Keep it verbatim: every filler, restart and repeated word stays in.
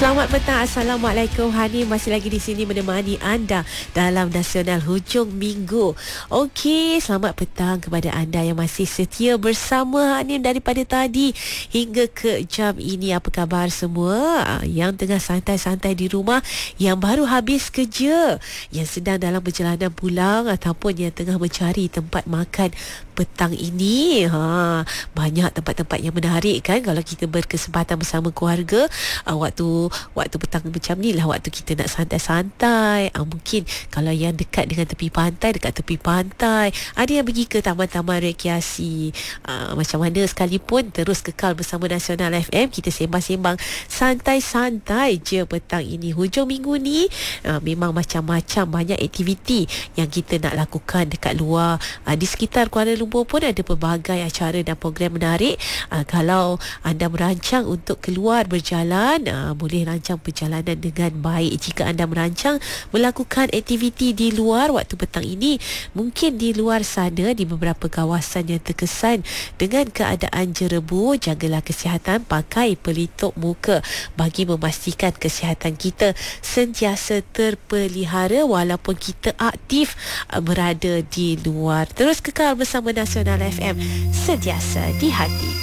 Selamat petang, Assalamualaikum. Hani masih lagi di sini menemani anda dalam Nasional Hujung Minggu. Okey, selamat petang kepada anda yang masih setia bersama Hani daripada tadi hingga ke jam ini. Apa khabar semua? Yang tengah santai-santai di rumah, yang baru habis kerja, yang sedang dalam perjalanan pulang, ataupun yang tengah mencari tempat makan petang ini. Ha, banyak tempat-tempat yang menarik kan kalau kita berkesempatan bersama keluarga. Uh, waktu waktu petang macam ni lah waktu kita nak santai-santai. Uh, mungkin kalau yang dekat dengan tepi pantai, dekat tepi pantai, ada yang pergi ke taman-taman rekreasi. Uh, macam mana sekalipun, terus kekal bersama Nasional F M. Kita sembang-sembang santai-santai je petang ini. Hujung minggu ni uh, memang macam-macam, banyak aktiviti yang kita nak lakukan dekat luar. Uh, di sekitar Kuala Lumpur pun ada pelbagai acara dan program menarik. Uh, kalau anda merancang untuk keluar berjalan, uh, boleh rancang perjalanan dengan baik. Jika anda merancang melakukan aktiviti di luar waktu petang ini, mungkin di luar sana di beberapa kawasan yang terkesan dengan keadaan jerebu, jagalah kesihatan, pakai pelitup muka bagi memastikan kesihatan kita sentiasa terpelihara walaupun kita aktif uh, berada di luar. Terus kekal bersama Nasional F M, sentiasa di hati.